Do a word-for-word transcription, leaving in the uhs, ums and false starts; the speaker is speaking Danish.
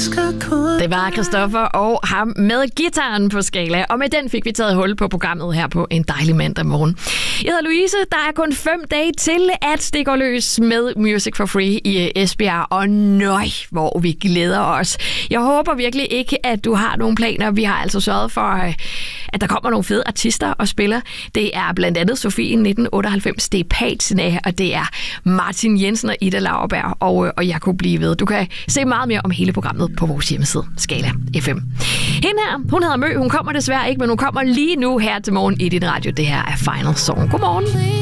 Det var Christoffer og ham med gitaren på Skala, og med den fik vi taget hul på programmet her på en dejlig mandag morgen. Jeg hedder Louise, der er kun fem dage til, at det går løs med Music for Free i Esbjerg, og nøj, hvor vi glæder os. Jeg håber virkelig ikke, at du har nogle planer. Vi har altså sørget for, at der kommer nogle fede artister og spiller. Det er blandt andet Sofie nitten otteoghalvfems, det er Patina, og det er Martin Jensen og Ida Lauerberg, og, og jeg kunne blive ved. Du kan se meget mere om hele programmet på vores hjemmeside, Skala F M. Hende her, hun hedder Mø, hun kommer desværre ikke, men hun kommer lige nu her til morgen i din radio. Det her er Final Song. Godmorgen.